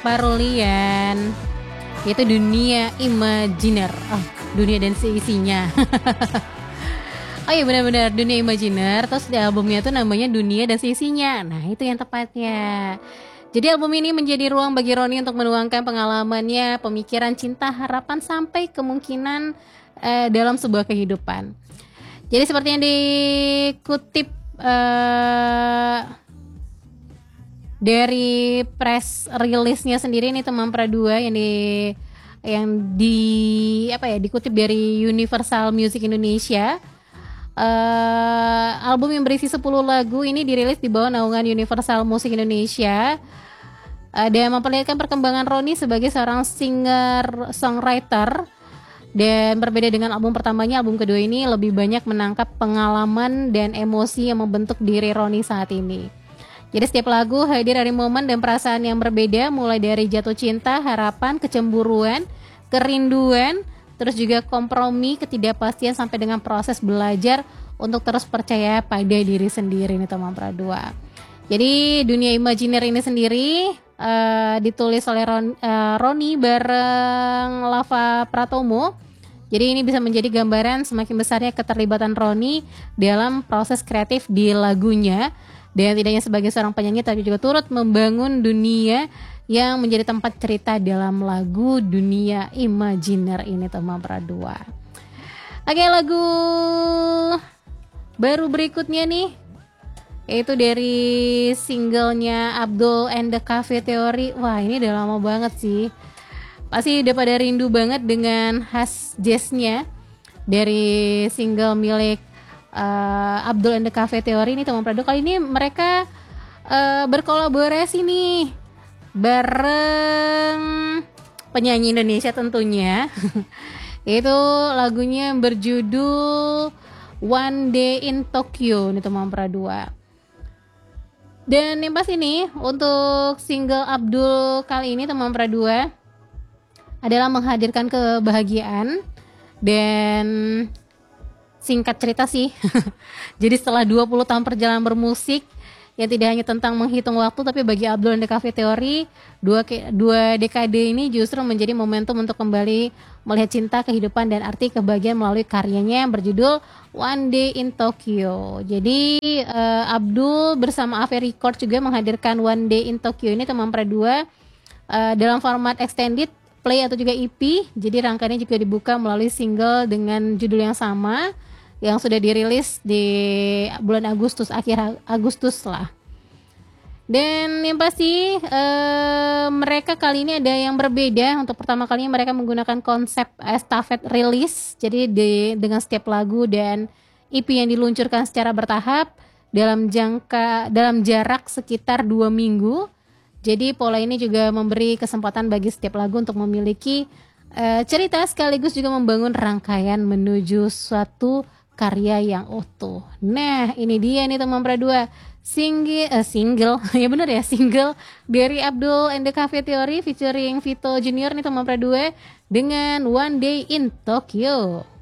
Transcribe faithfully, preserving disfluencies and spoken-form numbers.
Parulian, yaitu Dunia Imajiner. Oh, dunia dan seisinya. Oh iya benar-benar Dunia Imajiner. Terus di albumnya tuh namanya Dunia dan Seisinya. Nah itu yang tepatnya. Jadi album ini menjadi ruang bagi Roni untuk menuangkan pengalamannya, pemikiran, cinta, harapan, sampai kemungkinan eh, dalam sebuah kehidupan. Jadi seperti yang dikutip eh, dari press release-nya sendiri nih teman Pradua yang di yang di apa ya dikutip dari Universal Music Indonesia. Uh, album yang berisi sepuluh lagu ini dirilis di bawah naungan Universal Music Indonesia. Uh, dan memperlihatkan perkembangan Roni sebagai seorang singer-songwriter. Dan berbeda dengan album pertamanya, album kedua ini lebih banyak menangkap pengalaman dan emosi yang membentuk diri Roni saat ini. Jadi setiap lagu hadir dari momen dan perasaan yang berbeda, mulai dari jatuh cinta, harapan, kecemburuan, kerinduan, terus juga kompromi, ketidakpastian, sampai dengan proses belajar untuk terus percaya pada diri sendiri nih teman Pradua. Jadi Dunia Imajiner ini sendiri uh, ditulis oleh Ron, uh, Roni bareng Lava Pratomo. Jadi ini bisa menjadi gambaran semakin besarnya keterlibatan Roni dalam proses kreatif di lagunya. Dan tidak hanya sebagai seorang penyanyi, tapi juga turut membangun dunia yang menjadi tempat cerita dalam lagu Dunia Imajiner ini teman Pradua. Oke, lagu baru berikutnya nih, yaitu dari singlenya Abdul and the Cafe Theory. Wah ini udah lama banget sih, pasti udah pada rindu banget dengan khas jazznya dari single milik uh, Abdul and the Cafe Theory ini teman Pradua. Kali ini mereka uh, berkolaborasi nih bareng penyanyi Indonesia tentunya. Itu lagunya berjudul One Day in Tokyo nih teman Pradua. Dan yang pas ini untuk single Abdul kali ini teman Pradua adalah menghadirkan kebahagiaan. Dan singkat cerita sih jadi setelah dua puluh tahun perjalanan bermusik yang tidak hanya tentang menghitung waktu, tapi bagi Abdul and the Cafe Theory, dua, dua dekade ini justru menjadi momentum untuk kembali melihat cinta, kehidupan, dan arti kebahagiaan melalui karyanya yang berjudul One Day in Tokyo. Jadi uh, Abdul bersama Ave Record juga menghadirkan One Day in Tokyo ini teman Pradua uh, dalam format extended play atau juga E P. Jadi rangkaiannya juga dibuka melalui single dengan judul yang sama yang sudah dirilis di bulan Agustus, akhir Agustus lah. Dan yang pasti uh, mereka kali ini ada yang berbeda. Untuk pertama kalinya mereka menggunakan konsep estafet release. Jadi di, dengan setiap lagu dan E P yang diluncurkan secara bertahap dalam jangka dalam jarak sekitar dua minggu. Jadi pola ini juga memberi kesempatan bagi setiap lagu untuk memiliki uh, cerita sekaligus juga membangun rangkaian menuju suatu karya yang utuh. Nah ini dia nih teman Pradua, single, uh, single ya bener ya single dari Abdul and the Cafe Theory featuring Vito Junior nih teman Pradua dengan One Day in Tokyo.